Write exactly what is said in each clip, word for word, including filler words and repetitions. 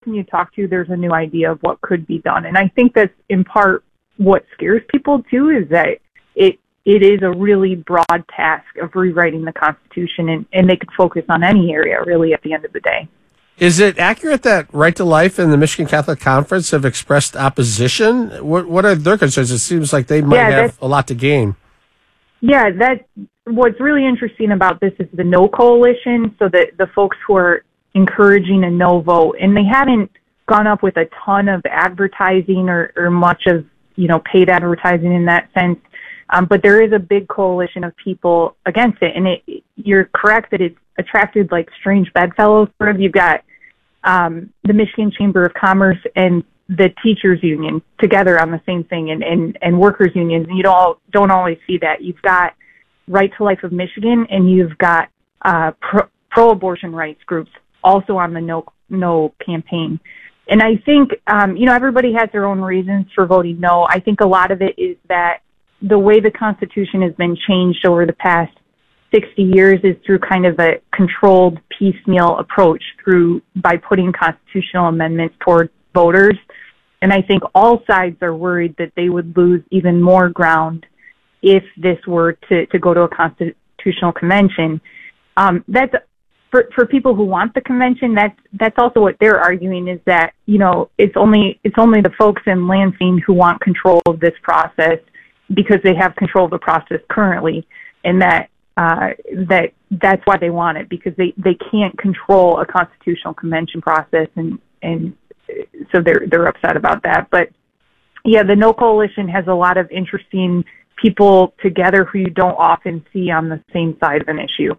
person you talk to, there's a new idea of what could be done. And I think that's in part what scares people too, is that it it is a really broad task of rewriting the Constitution, and, and they could focus on any area really at the end of the day. Is it accurate that Right to Life and the Michigan Catholic Conference have expressed opposition? What what are their concerns? It seems like they might yeah, have a lot to gain. Yeah, that what's really interesting about this is the No Coalition, so that the folks who are encouraging a no vote, and they haven't gone up with a ton of advertising or, or much of, you know, paid advertising in that sense. Um, but there is a big coalition of people against it. And it, you're correct that it's attracted like strange bedfellows. Sort of, you've got um, the Michigan Chamber of Commerce and the teachers union together on the same thing, and, and, and workers unions. And you don't, don't always see that. You've got Right to Life of Michigan, and you've got uh, pro, pro-abortion rights groups also on the no, no campaign. And I think, um, you know, everybody has their own reasons for voting no. I think a lot of it is that the way the Constitution has been changed over the past sixty years is through kind of a controlled piecemeal approach through by putting constitutional amendments toward voters. And I think all sides are worried that they would lose even more ground if this were to, to go to a constitutional convention. Um, that's for, for people who want the convention. That's, that's also what they're arguing, is that, you know, it's only, it's only the folks in Lansing who want control of this process because they have control of the process currently. And that, uh, that, that's why they want it, because they, they can't control a constitutional convention process. And, and so they're, they're upset about that. But yeah, the No Coalition has a lot of interesting people together who you don't often see on the same side of an issue.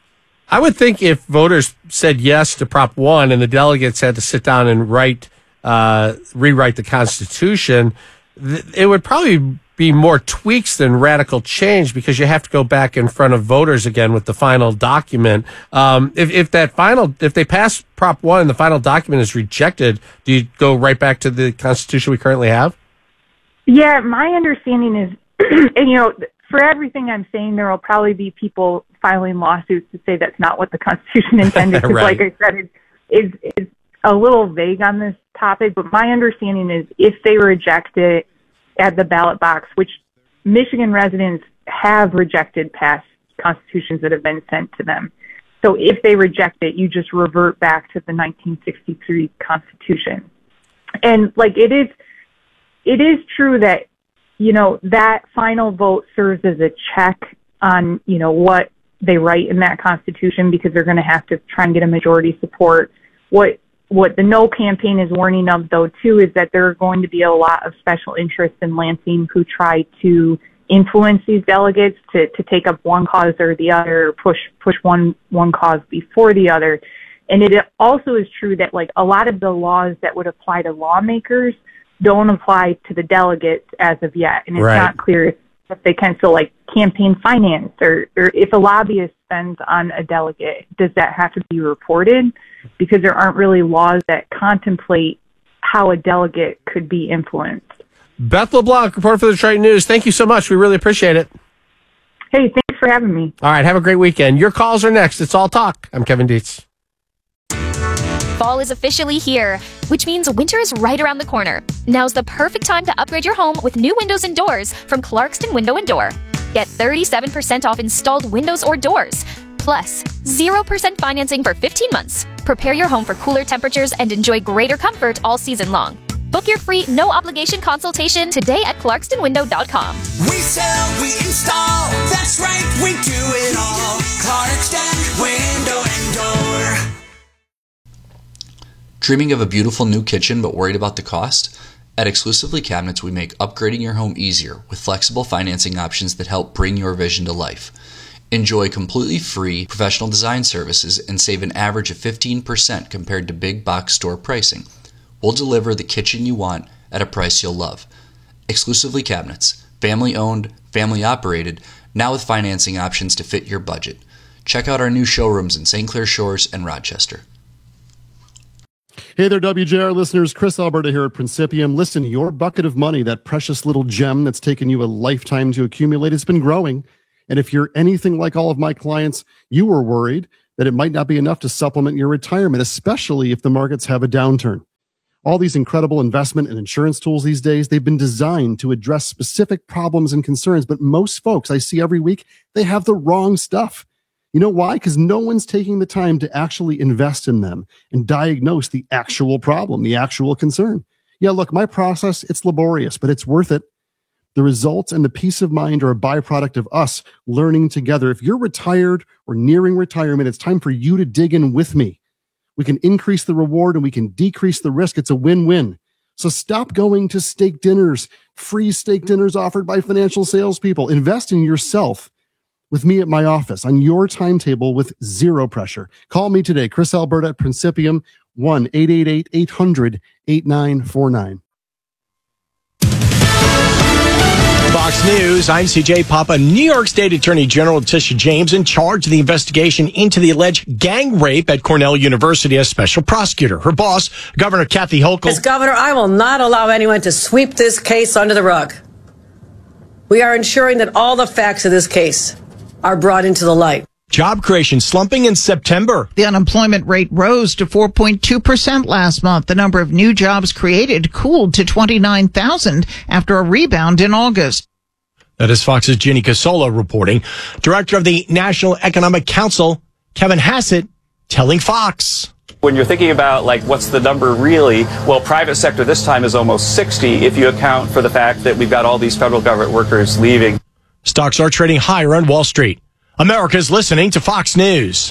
I would think if voters said yes to Prop one and the delegates had to sit down and write, uh, rewrite the Constitution, th- it would probably be more tweaks than radical change, because you have to go back in front of voters again with the final document. Um, if, if that final, if they pass Prop one and the final document is rejected, do you go right back to the Constitution we currently have? Yeah, my understanding is, and you know, for everything I'm saying, there will probably be people filing lawsuits to say that's not what the Constitution intended. Because, right. like I said, it is is a little vague on this topic. But my understanding is, if they reject it at the ballot box, which Michigan residents have rejected past constitutions that have been sent to them. So if they reject it, you just revert back to the nineteen sixty-three Constitution. And like it is, it is true that, you know, that final vote serves as a check on, you know, what they write in that Constitution, because they're going to have to try and get a majority support. What what the No campaign is warning of, though, too, is that there are going to be a lot of special interests in Lansing who try to influence these delegates to, to take up one cause or the other, or push push one one cause before the other. And it also is true that, like, a lot of the laws that would apply to lawmakers don't apply to the delegates as of yet. And it's right. not clear if they can. So, like, campaign finance, or, or if a lobbyist spends on a delegate, does that have to be reported? Because there aren't really laws that contemplate how a delegate could be influenced. Beth LeBlanc, reporter for the Detroit News. Thank you so much. We really appreciate it. Hey, thanks for having me. All right, have a great weekend. Your calls are next. It's All Talk. I'm Kevin Dietz. Fall is officially here, which means winter is right around the corner. Now's the perfect time to upgrade your home with new windows and doors from Clarkston Window and Door. Get thirty-seven percent off installed windows or doors, plus zero percent financing for fifteen months. Prepare your home for cooler temperatures and enjoy greater comfort all season long. Book your free no-obligation consultation today at clarkston window dot com. We sell, we install, that's right, we do it all. Clarkston Window and Door. Dreaming of a beautiful new kitchen but worried about the cost? At Exclusively Cabinets, we make upgrading your home easier with flexible financing options that help bring your vision to life. Enjoy completely free professional design services and save an average of fifteen percent compared to big box store pricing. We'll deliver the kitchen you want at a price you'll love. Exclusively Cabinets, family owned, family operated, now with financing options to fit your budget. Check out our new showrooms in Saint Clair Shores and Rochester. Hey there, W J R listeners. Chris Alberta here at Principium. Listen, your bucket of money, that precious little gem that's taken you a lifetime to accumulate, has been growing. And if you're anything like all of my clients, you were worried that it might not be enough to supplement your retirement, especially if the markets have a downturn. All these incredible investment and insurance tools these days, they've been designed to address specific problems and concerns. But most folks I see every week, they have the wrong stuff. You know why? Because no one's taking the time to actually invest in them and diagnose the actual problem, the actual concern. Yeah, look, my process, it's laborious, but it's worth it. The results and the peace of mind are a byproduct of us learning together. If you're retired or nearing retirement, it's time for you to dig in with me. We can increase the reward and we can decrease the risk. It's a win-win. So stop going to steak dinners, free steak dinners offered by financial salespeople. Invest in yourself with me at my office on your timetable with zero pressure. Call me today, Chris Alberta at Principium, one eight eight eight, eight hundred, eighty-nine forty-nine. Fox News, I'm C J Papa. New York State Attorney General Tisha James in charge of the investigation into the alleged gang rape at Cornell University as special prosecutor. Her boss, Governor Kathy Hochul. As governor, I will not allow anyone to sweep this case under the rug. We are ensuring that all the facts of this case are brought into the light. Job creation slumping in September. The unemployment rate rose to four point two percent last month. The number of new jobs created cooled to twenty-nine thousand after a rebound in August. That is Fox's Ginny Casola reporting. Director of the National Economic Council, Kevin Hassett, telling Fox. When you're thinking about, like, what's the number really? Well, private sector this time is almost sixty if you account for the fact that we've got all these federal government workers leaving. Stocks are trading higher on Wall Street. America's listening to Fox News.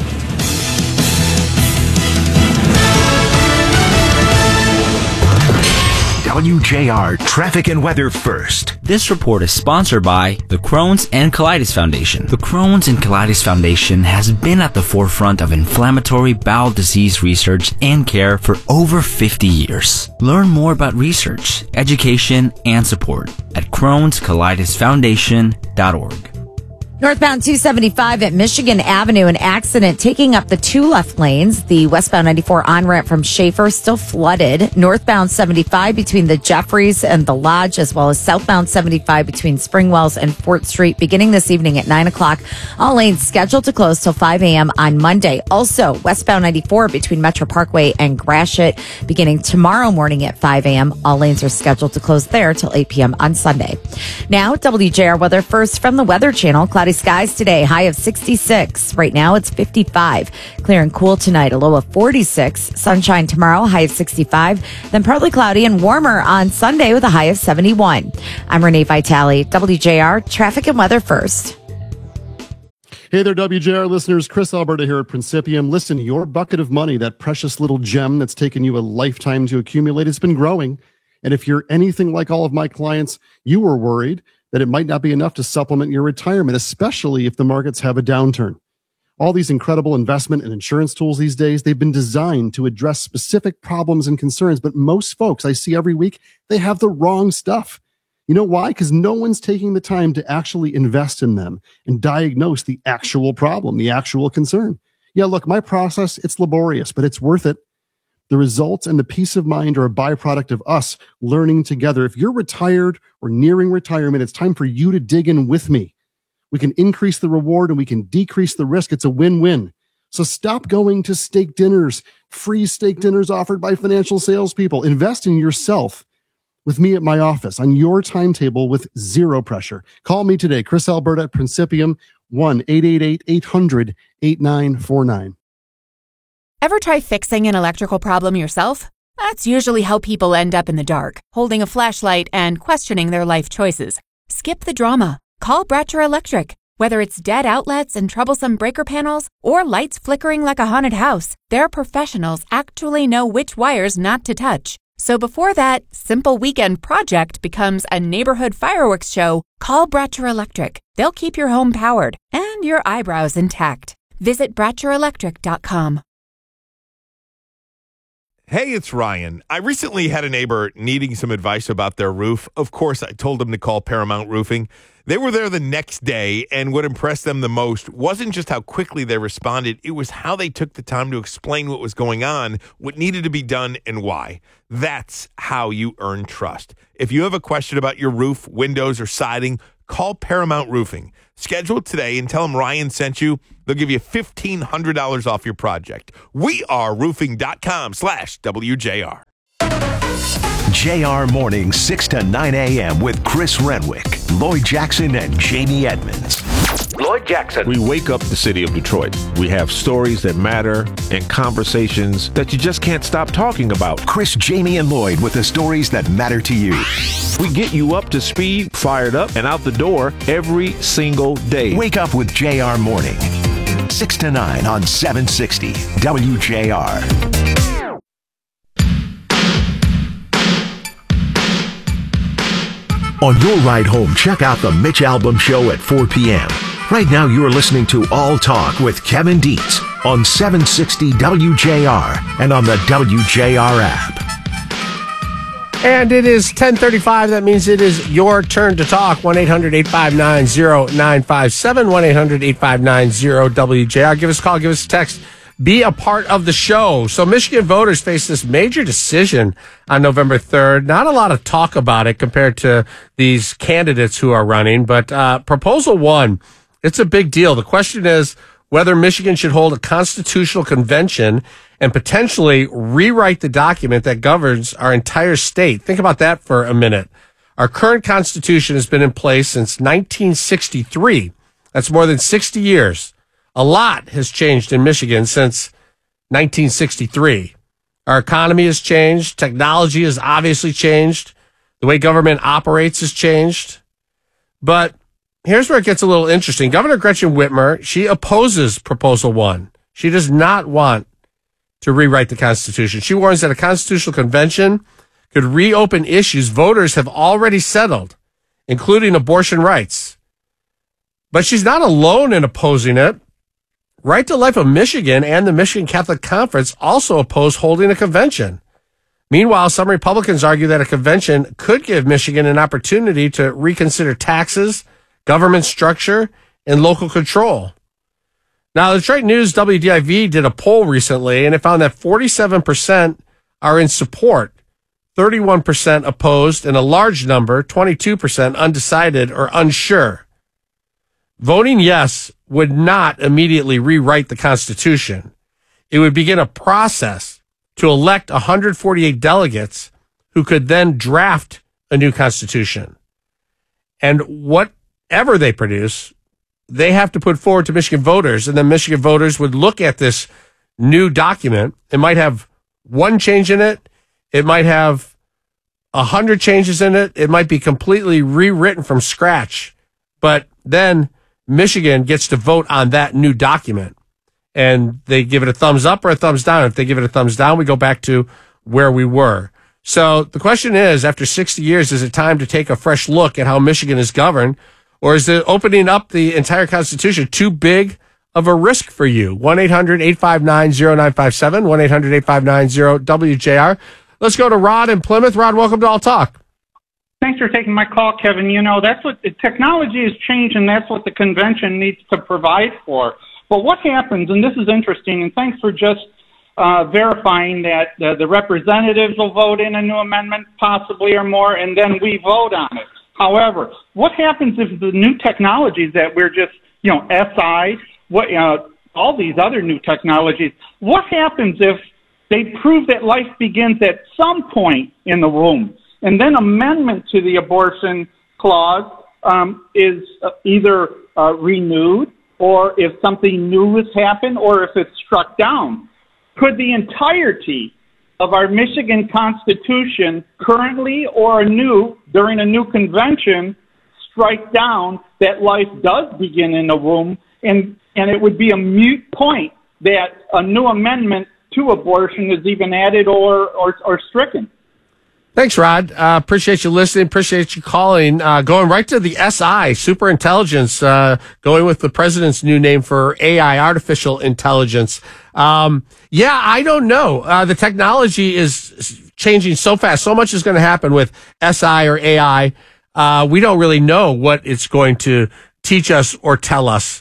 W J R Traffic and Weather First. This report is sponsored by the Crohn's and Colitis Foundation. The Crohn's and Colitis Foundation has been at the forefront of inflammatory bowel disease research and care for over fifty years. Learn more about research, education, and support at crohns colitis foundation dot org. Northbound two seventy-five at Michigan Avenue, an accident taking up the two left lanes. The westbound ninety-four on-ramp from Schaefer still flooded. Northbound seventy-five between the Jeffries and the Lodge, as well as southbound seventy-five between Springwells and Fort Street, beginning this evening at nine o'clock. All lanes scheduled to close till five a.m. on Monday. Also, westbound ninety-four between Metro Parkway and Gratiot, beginning tomorrow morning at five a.m. All lanes are scheduled to close there till eight p.m. on Sunday. Now, W J R weather first from the Weather Channel. Cloudy skies today, high of sixty-six. Right now it's fifty-five. Clear and cool tonight, a low of forty-six. Sunshine tomorrow, high of sixty-five. Then partly cloudy and warmer on Sunday with a high of seventy-one. I'm Renee Vitale, W J R Traffic and Weather First. Hey there, W J R listeners. Chris Alberta here at Principium. Listen, your bucket of money, that precious little gem that's taken you a lifetime to accumulate, it's been growing. And if you're anything like all of my clients, you were worried that it might not be enough to supplement your retirement, especially if the markets have a downturn. All these incredible investment and insurance tools these days, they've been designed to address specific problems and concerns. But most folks I see every week, they have the wrong stuff. You know why? Because no one's taking the time to actually invest in them and diagnose the actual problem, the actual concern. Yeah, look, my process, it's laborious, but it's worth it. The results and the peace of mind are a byproduct of us learning together. If you're retired or nearing retirement, it's time for you to dig in with me. We can increase the reward and we can decrease the risk. It's a win-win. So stop going to steak dinners, free steak dinners offered by financial salespeople. Invest in yourself with me at my office on your timetable with zero pressure. Call me today, Chris Alberta at Principium, one eight eight eight, eight hundred, eighty-nine forty-nine. Ever try fixing an electrical problem yourself? That's usually how people end up in the dark, holding a flashlight and questioning their life choices. Skip the drama. Call Bratcher Electric. Whether it's dead outlets and troublesome breaker panels or lights flickering like a haunted house, their professionals actually know which wires not to touch. So before that simple weekend project becomes a neighborhood fireworks show, call Bratcher Electric. They'll keep your home powered and your eyebrows intact. Visit Bratcher Electric dot com. Hey, it's Ryan. I recently had a neighbor needing some advice about their roof. Of course, I told them to call Paramount Roofing. They were there the next day, and what impressed them the most wasn't just how quickly they responded. It was how they took the time to explain what was going on, what needed to be done, and why. That's how you earn trust. If you have a question about your roof, windows, or siding, call Paramount Roofing. Schedule it today and tell them Ryan sent you. They'll give you fifteen hundred dollars off your project. We are roofing dot com slash W J R. J R Mornings, six to nine a.m. with Chris Renwick, Lloyd Jackson, and Jamie Edmonds. Lloyd Jackson. We wake up the city of Detroit. We have stories that matter and conversations that you just can't stop talking about. Chris, Jamie, and Lloyd with the stories that matter to you. We get you up to speed, fired up, and out the door every single day. Wake up with J R Morning, six to nine on seven sixty W J R. On your ride home, check out the Mitch Albom Show at four p.m. Right now, you're listening to All Talk with Kevin Dietz on seven sixty W J R and on the W J R app. And it is ten thirty-five. That means it is your turn to talk. one eight hundred eight five nine zero nine five seven. one eight hundred eight five nine zero W J R. Give us a call. Give us a text. Be a part of the show. So Michigan voters face this major decision on November third. Not a lot of talk about it compared to these candidates who are running. But uh, Proposal one, it's a big deal. The question is whether Michigan should hold a constitutional convention and potentially rewrite the document that governs our entire state. Think about that for a minute. Our current constitution has been in place since nineteen sixty-three. That's more than sixty years. A lot has changed in Michigan since nineteen sixty-three. Our economy has changed. Technology has obviously changed. The way government operates has changed. But here's where it gets a little interesting. Governor Gretchen Whitmer, she opposes Proposal one. She does not want to rewrite the Constitution. She warns that a constitutional convention could reopen issues voters have already settled, including abortion rights. But she's not alone in opposing it. Right to Life of Michigan and the Michigan Catholic Conference also oppose holding a convention. Meanwhile, some Republicans argue that a convention could give Michigan an opportunity to reconsider taxes, government structure, and local control. Now, the Detroit News W D I V did a poll recently, and it found that forty-seven percent are in support, thirty-one percent opposed, and a large number, twenty-two percent, undecided or unsure. Voting yes would not immediately rewrite the Constitution. It would begin a process to elect one hundred forty-eight delegates who could then draft a new Constitution. And whatever they produce, they have to put forward to Michigan voters, and then Michigan voters would look at this new document. It might have one change in it. It might have a hundred changes in it. It might be completely rewritten from scratch. But then Michigan gets to vote on that new document, and they give it a thumbs up or a thumbs down. If they give it a thumbs down, we go back to where we were. So the question is, after sixty years, is it time to take a fresh look at how Michigan is governed, or is it opening up the entire Constitution too big of a risk for you? one eight hundred eight five nine zero nine five seven, one eight hundred eight five nine zero W J R. Let's go to Rod in Plymouth. Rod, welcome to All Talk. Thanks for taking my call, Kevin. You know, that's what technology has changed, and that's what the convention needs to provide for. But what happens, and this is interesting, and thanks for just uh, verifying that uh, the representatives will vote in a new amendment, possibly or more, and then we vote on it. However, what happens if the new technologies that we're just, you know, S I, what, uh, all these other new technologies, what happens if they prove that life begins at some point in the womb? And then amendment to the abortion clause um, is uh, either uh, renewed, or if something new has happened, or if it's struck down. Could the entirety of our Michigan Constitution, currently or anew, during a new convention, strike down that life does begin in the womb, and, and it would be a moot point that a new amendment to abortion is even added or, or, or stricken? Thanks, Rod. Uh, appreciate you listening. Appreciate you calling. Uh, going right to the S I, super intelligence, uh, going with the president's new name for A I, artificial intelligence. Um, yeah, I don't know. Uh, the technology is changing so fast. So much is going to happen with S I or A I. Uh, we don't really know what it's going to teach us or tell us.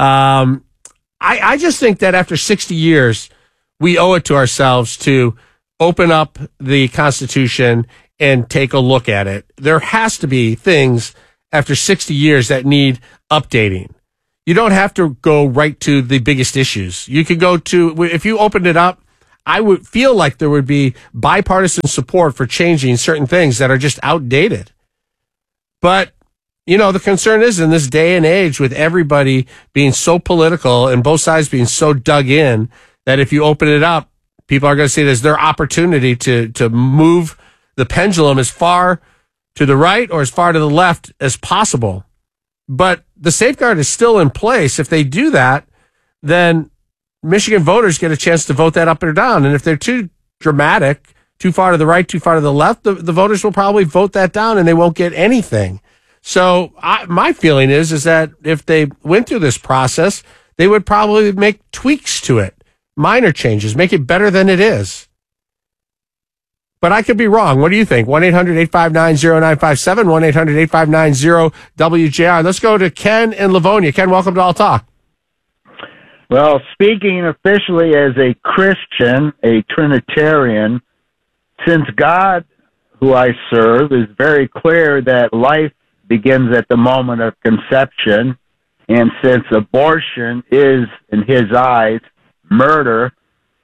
Um, I, I just think that after sixty years, we owe it to ourselves to open up the Constitution and take a look at it. There has to be things after sixty years that need updating. You don't have to go right to the biggest issues. You could go to, if you opened it up, I would feel like there would be bipartisan support for changing certain things that are just outdated. But, you know, the concern is in this day and age with everybody being so political and both sides being so dug in that if you open it up, people are going to see it as their opportunity to, to move the pendulum as far to the right or as far to the left as possible. But the safeguard is still in place. If they do that, then Michigan voters get a chance to vote that up or down. And if they're too dramatic, too far to the right, too far to the left, the, the voters will probably vote that down and they won't get anything. So I, my feeling is, is that if they went through this process, they would probably make tweaks to it, minor changes, make it better than it is. But I could be wrong. What do you think? one eight hundred eight five nine zero nine five seven, one eight hundred eight five nine zero W J R. Let's go to Ken in Livonia. Ken, welcome to All Talk. Well, speaking officially as a Christian, a Trinitarian, since God, who I serve, is very clear that life begins at the moment of conception, and since abortion is, in his eyes, murder,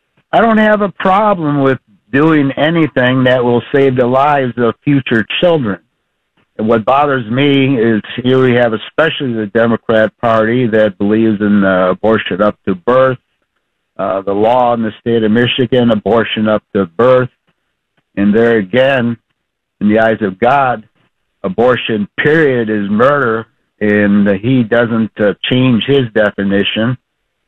I don't have a problem with doing anything that will save the lives of future children. And what bothers me is here we have especially the Democrat Party that believes in uh, abortion up to birth, uh, the law in the state of Michigan, abortion up to birth. And there again, in the eyes of God, abortion, period, is murder, and he doesn't uh, change his definition.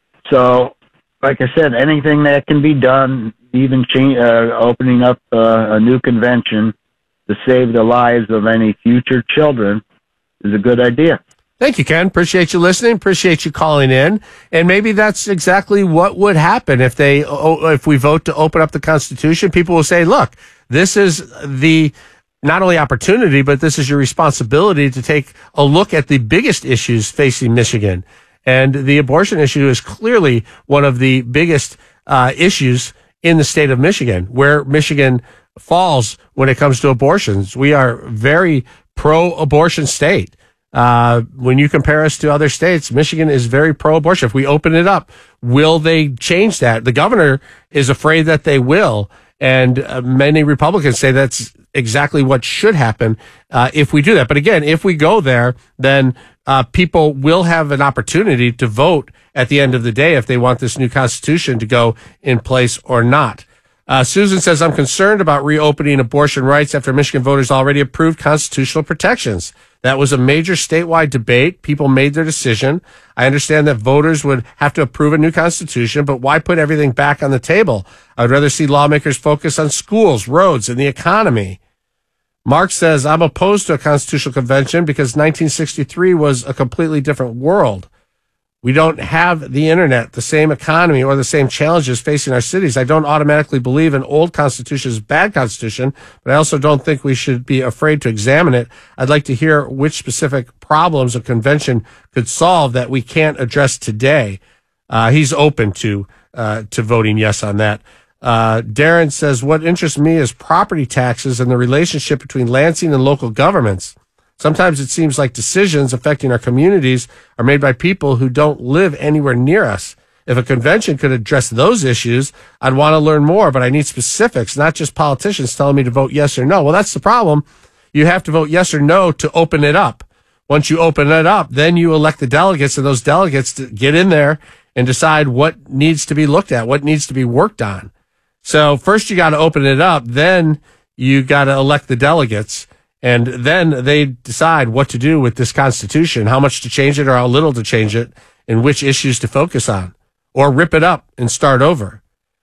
So, like I said, anything that can be done, even change, uh, opening up uh, a new convention to save the lives of any future children is a good idea. Thank you, Ken. Appreciate you listening. Appreciate you calling in. And maybe that's exactly what would happen if they, if we vote to open up the Constitution. People will say, look, this is the not only opportunity, but this is your responsibility to take a look at the biggest issues facing Michigan. And the abortion issue is clearly one of the biggest uh, issues in the state of Michigan, where Michigan falls when it comes to abortions. We are very pro-abortion state. Uh, when you compare us to other states, Michigan is very pro-abortion. If we open it up, will they change that? The governor is afraid that they will. And uh, many Republicans say that's exactly what should happen uh, if we do that. But again, if we go there, then uh, people will have an opportunity to vote at the end of the day if they want this new Constitution to go in place or not. Uh, Susan says, I'm concerned about reopening abortion rights after Michigan voters already approved constitutional protections. That was a major statewide debate. People made their decision. I understand that voters would have to approve a new constitution, but why put everything back on the table? I would rather see lawmakers focus on schools, roads, and the economy. Mark says, I'm opposed to a constitutional convention because nineteen sixty-three was a completely different world. We don't have the internet, the same economy, or the same challenges facing our cities. I don't automatically believe an old constitution is a bad constitution, but I also don't think we should be afraid to examine it. I'd like to hear which specific problems a convention could solve that we can't address today. Uh, he's open to uh, to voting yes on that. Uh, Darren says, what interests me is property taxes and the relationship between Lansing and local governments. Sometimes it seems like decisions affecting our communities are made by people who don't live anywhere near us. If a convention could address those issues, I'd want to learn more, but I need specifics, not just politicians telling me to vote yes or no. Well, that's the problem. You have to vote yes or no to open it up. Once you open it up, then you elect the delegates, and those delegates to get in there and decide what needs to be looked at, what needs to be worked on. So first you got to open it up, then you got to elect the delegates. And then they decide what to do with this Constitution, how much to change it or how little to change it, and which issues to focus on, or rip it up and start over.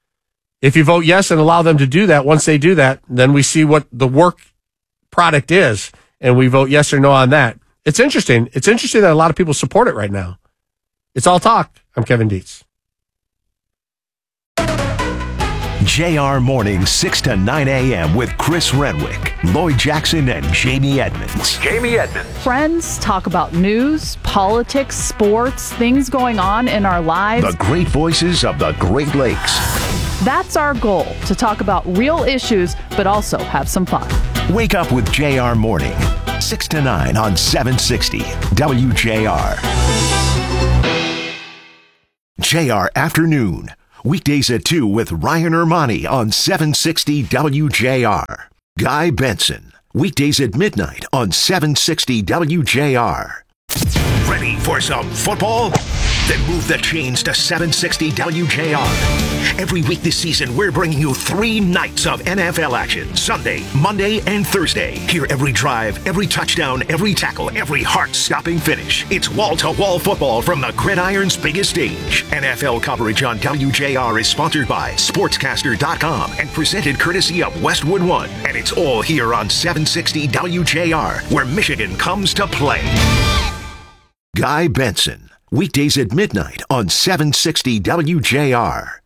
If you vote yes and allow them to do that, once they do that, then we see what the work product is, and we vote yes or no on that. It's interesting. It's interesting that a lot of people support it right now. It's All Talk. I'm Kevin Dietz. J R Mornings, six to nine a.m. with Chris Renwick, Lloyd Jackson, and Jamie Edmonds. Jamie Edmonds. Friends talk about news, politics, sports, things going on in our lives. The great voices of the Great Lakes. That's our goal, to talk about real issues, but also have some fun. Wake up with J R Morning, six to nine on seven sixty W J R. J R Afternoon Weekdays at two with Ryan Ermani on seven sixty W J R. Guy Benson. Weekdays at midnight on seven sixty W J R. Ready for some football? Then move the chains to seven sixty W J R. Every week this season, we're bringing you three nights of N F L action. Sunday, Monday, and Thursday. Hear every drive, every touchdown, every tackle, every heart-stopping finish. It's wall-to-wall football from the gridiron's biggest stage. N F L coverage on W J R is sponsored by Sportscaster dot com and presented courtesy of Westwood One. And it's all here on seven sixty W J R, where Michigan comes to play. Guy Benson. Weekdays at midnight on seven sixty W J R.